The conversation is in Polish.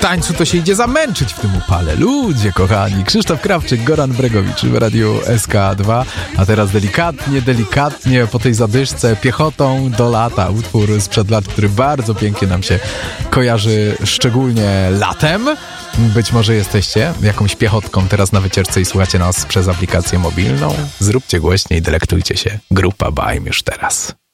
tańcu to się idzie zamęczyć w tym upale. Ludzie kochani, Krzysztof Krawczyk, Goran Bregowicz w Radiu SK2, a teraz delikatnie po tej zadyszce piechotą do lata. Utwór sprzed lat, który bardzo pięknie nam się kojarzy, szczególnie latem. Być może jesteście jakąś piechotką teraz na wycieczce i słuchacie nas przez aplikację mobilną. Zróbcie głośniej, delektujcie się. Grupa Baim już teraz.